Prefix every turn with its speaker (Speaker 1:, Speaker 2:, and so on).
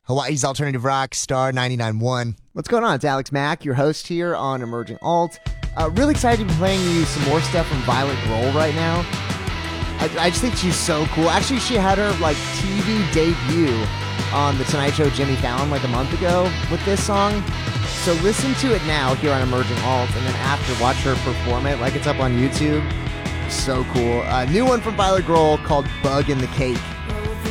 Speaker 1: Hawaii's Alternative Rock, Star 99.1.
Speaker 2: What's going on? It's Alex Mack, your host here on Emerging Alt. Really excited to be playing you some more stuff from Violet Grohl right now. I just think she's so cool. Actually, she had her TV debut on The Tonight Show Jimmy Fallon a month ago with this song. So listen to it now here on Emerging Alt, and then after, watch her perform it it's up on YouTube. So cool. New one from Violet Grohl called Bug in the Cake.